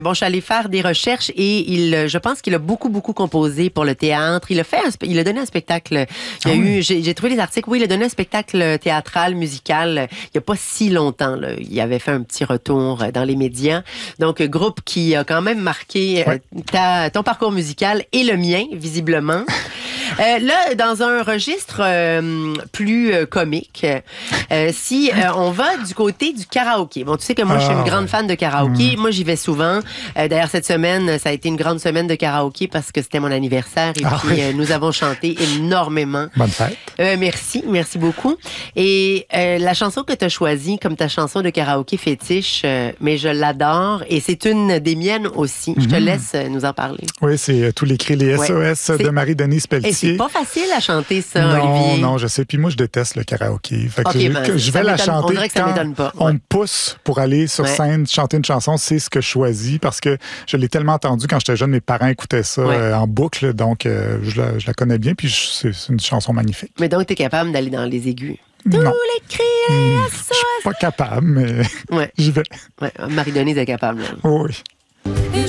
Bon, je suis allée faire des recherches et je pense qu'il a beaucoup composé pour le théâtre. Il a donné un spectacle. J'ai trouvé les articles. Oui, il a donné un spectacle théâtral, musical. Il n'y a pas si longtemps, là. Il avait fait un petit retour dans les médias. Donc, groupe qui a quand même marqué ton parcours musical et le mien, visiblement. Là, dans un registre plus comique, si on va du côté du karaoké. Bon, tu sais que moi, je suis une grande fan de karaoké. Moi, j'y vais souvent. D'ailleurs, cette semaine, ça a été une grande semaine de karaoké parce que c'était mon anniversaire et puis nous avons chanté énormément. Bonne fête. Merci beaucoup. Et la chanson que tu as choisie comme ta chanson de karaoké fétiche, mais je l'adore et c'est une des miennes aussi. Je te laisse nous en parler. Oui, c'est tous les cris, les SOS de Marie-Denise Pelletier. Et c'est pas facile à chanter ça, Olivier. Non, je sais. Puis moi, je déteste le karaoké. Fait que je vais la chanter. On dirait que ça m'étonne pas. On me pousse pour aller sur scène chanter une chanson. C'est ce que je choisis parce que je l'ai tellement entendu quand j'étais jeune. Mes parents écoutaient ça en boucle. Donc, je la connais bien. Puis c'est une chanson magnifique. Mais donc, tu es capable d'aller dans les aigus? Non. Tous les cris, les SOS. Je suis pas capable, mais j'y vais. Marie-Denise est capable. Oui.